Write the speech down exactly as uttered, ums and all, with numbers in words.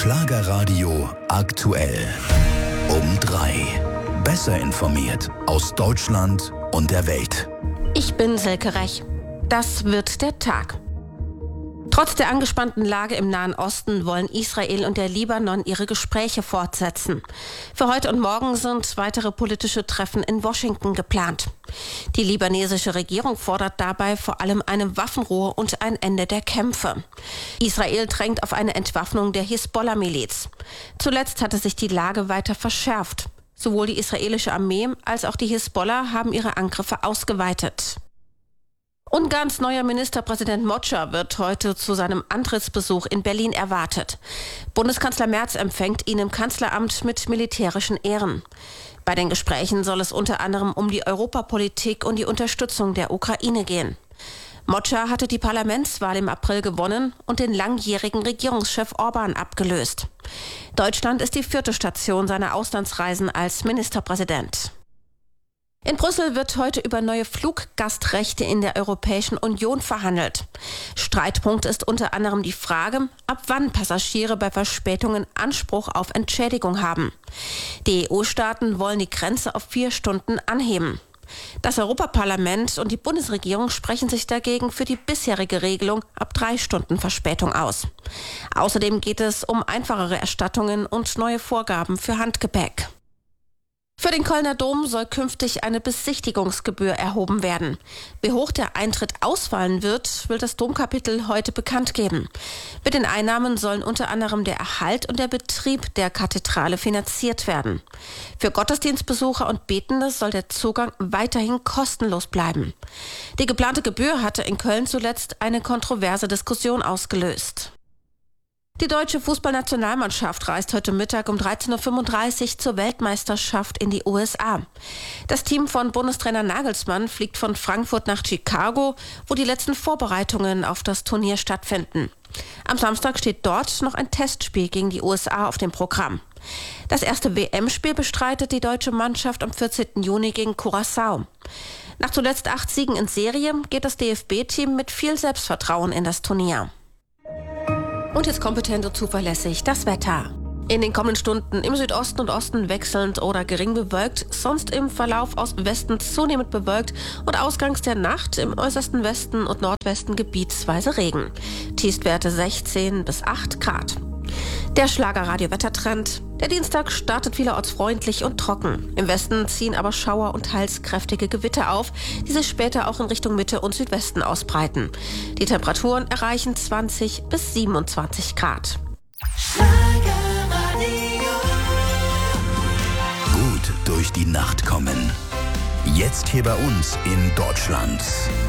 Schlagerradio aktuell. Um drei. Besser informiert aus Deutschland und der Welt. Ich bin Silke Rech. Das wird der Tag. Trotz der angespannten Lage im Nahen Osten wollen Israel und der Libanon ihre Gespräche fortsetzen. Für heute und morgen sind weitere politische Treffen in Washington geplant. Die libanesische Regierung fordert dabei vor allem eine Waffenruhe und ein Ende der Kämpfe. Israel drängt auf eine Entwaffnung der Hisbollah-Miliz. Zuletzt hatte sich die Lage weiter verschärft. Sowohl die israelische Armee als auch die Hisbollah haben ihre Angriffe ausgeweitet. Ungarns neuer Ministerpräsident Mocsa wird heute zu seinem Antrittsbesuch in Berlin erwartet. Bundeskanzler Merz empfängt ihn im Kanzleramt mit militärischen Ehren. Bei den Gesprächen soll es unter anderem um die Europapolitik und die Unterstützung der Ukraine gehen. Mocsa hatte die Parlamentswahl im April gewonnen und den langjährigen Regierungschef Orban abgelöst. Deutschland ist die vierte Station seiner Auslandsreisen als Ministerpräsident. In Brüssel wird heute über neue Fluggastrechte in der Europäischen Union verhandelt. Streitpunkt ist unter anderem die Frage, ab wann Passagiere bei Verspätungen Anspruch auf Entschädigung haben. Die E U-Staaten wollen die Grenze auf vier Stunden anheben. Das Europaparlament und die Bundesregierung sprechen sich dagegen für die bisherige Regelung ab drei Stunden Verspätung aus. Außerdem geht es um einfachere Erstattungen und neue Vorgaben für Handgepäck. Für den Kölner Dom soll künftig eine Besichtigungsgebühr erhoben werden. Wie hoch der Eintritt ausfallen wird, will das Domkapitel heute bekannt geben. Mit den Einnahmen sollen unter anderem der Erhalt und der Betrieb der Kathedrale finanziert werden. Für Gottesdienstbesucher und Betende soll der Zugang weiterhin kostenlos bleiben. Die geplante Gebühr hatte in Köln zuletzt eine kontroverse Diskussion ausgelöst. Die deutsche Fußballnationalmannschaft reist heute Mittag um dreizehn Uhr fünfunddreißig zur Weltmeisterschaft in die U S A. Das Team von Bundestrainer Nagelsmann fliegt von Frankfurt nach Chicago, wo die letzten Vorbereitungen auf das Turnier stattfinden. Am Samstag steht dort noch ein Testspiel gegen die U S A auf dem Programm. Das erste W M-Spiel bestreitet die deutsche Mannschaft am vierzehnten Juni gegen Curaçao. Nach zuletzt acht Siegen in Serie geht das D F B-Team mit viel Selbstvertrauen in das Turnier. Und jetzt kompetent und zuverlässig das Wetter. In den kommenden Stunden im Südosten und Osten wechselnd oder gering bewölkt, sonst im Verlauf aus Westen zunehmend bewölkt und ausgangs der Nacht im äußersten Westen und Nordwesten gebietsweise Regen. Tiefstwerte sechzehn bis acht Grad. Der Schlagerradio-Wettertrend. Der Dienstag startet vielerorts freundlich und trocken. Im Westen ziehen aber Schauer und teils kräftige Gewitter auf, die sich später auch in Richtung Mitte und Südwesten ausbreiten. Die Temperaturen erreichen zwanzig bis siebenundzwanzig Grad. Gut durch die Nacht kommen. Jetzt hier bei uns in Deutschland.